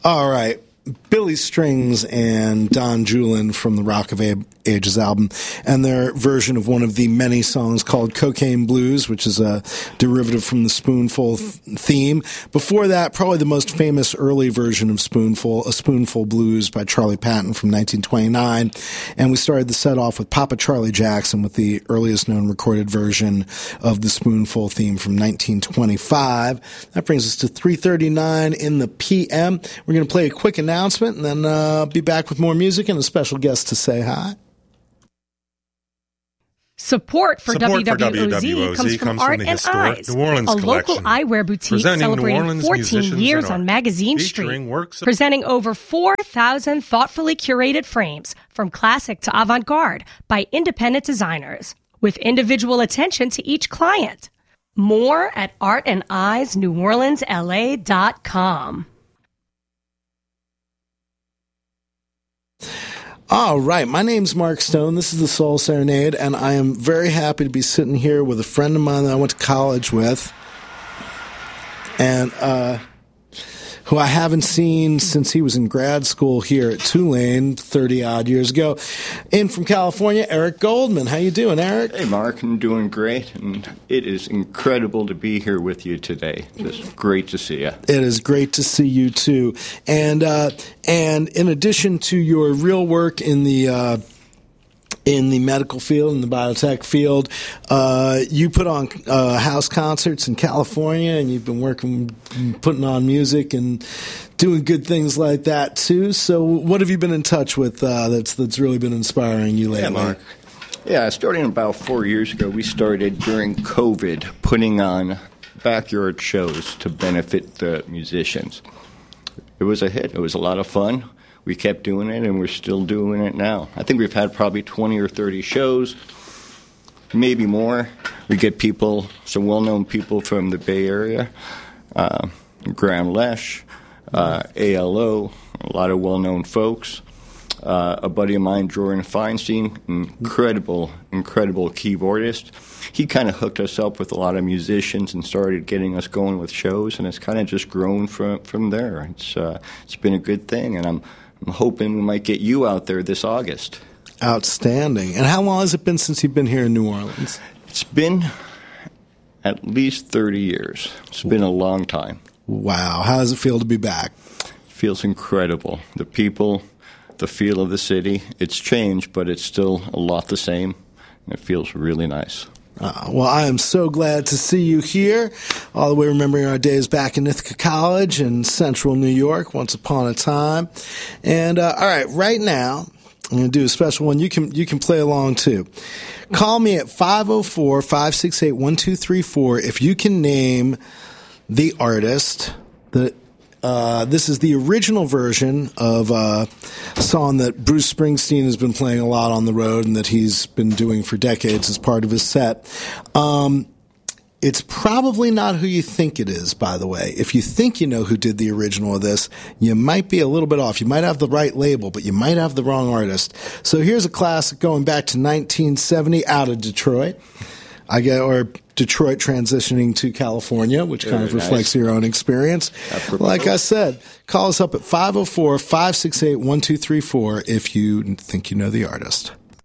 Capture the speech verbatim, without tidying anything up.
All right. Billy Strings and Don Julin from the Rock of Ages album, and their version of one of the many songs called Cocaine Blues, which is a derivative from the Spoonful th- theme. Before that, probably the most famous early version of Spoonful, A Spoonful Blues by Charlie Patton from nineteen twenty-nine. And we started the set off with Papa Charlie Jackson with the earliest known recorded version of the Spoonful theme from nineteen twenty-five. That brings us to three thirty-nine in the P M. We're going to play a quick announcement and then uh, be back with more music and a special guest to say hi. Support for, Support W W O Z, for W W O Z comes from comes Art from the and historic Eyes, New Orleans a collection, local eyewear boutique presenting New celebrating Orleans fourteen musicians years and on art, Magazine featuring Street, works of- presenting over four thousand thoughtfully curated frames from classic to avant-garde by independent designers, with individual attention to each client. More at art and eyes new orleans l a dot com. All right, my name's Mark Stone. This is the Soul Serenade, and I am very happy to be sitting here with a friend of mine that I went to college with, and uh, who I haven't seen since he was in grad school here at Tulane thirty-odd years ago. In from California, Eric Goldman. How you doing, Eric? Hey, Mark. I'm doing great, and it is incredible to be here with you today. Just great to see you. It is great to see you, too. And uh, and in addition to your real work in the uh, in the medical field, in the biotech field, uh, you put on uh, house concerts in California, and you've been working, putting on music and doing good things like that too. So, what have you been in touch with uh, that's that's really been inspiring you lately? Yeah, Mark. Yeah, starting about four years ago, we started during COVID putting on backyard shows to benefit the musicians. It was a hit. It was a lot of fun. We kept doing it, and we're still doing it now. I think we've had probably twenty or thirty shows, maybe more. We get people, some well-known people from the Bay Area, uh, Graham Lesh, uh, A L O, a lot of well-known folks. Uh, a buddy of mine, Jordan Feinstein, incredible, incredible keyboardist. He kind of hooked us up with a lot of musicians and started getting us going with shows, and it's kind of just grown from from there. It's uh, it's been a good thing, and I'm I'm hoping we might get you out there this August. Outstanding. And how long has it been since you've been here in New Orleans? It's been at least thirty years. It's been a long time. Wow. How does it feel to be back? It feels incredible. The people, the feel of the city, it's changed, but it's still a lot the same. And it feels really nice. Uh, well, I am so glad to see you here, all the way remembering our days back in Ithaca College in central New York, once upon a time. And, uh, all right, right now, I'm going to do a special one. You can you can play along, too. Call me at five oh four, five six eight, one two three four if you can name the artist that Uh, this is the original version of uh, a song that Bruce Springsteen has been playing a lot on the road and that he's been doing for decades as part of his set. Um, it's probably not who you think it is, by the way. If you think you know who did the original of this, you might be a little bit off. You might have the right label, but you might have the wrong artist. So here's a classic going back to nineteen seventy out of Detroit. I get, or Detroit transitioning to California, which Very kind of reflects nice. Your own experience. Like I said, call us up at five oh four, five six eight, one two three four if you think you know the artist.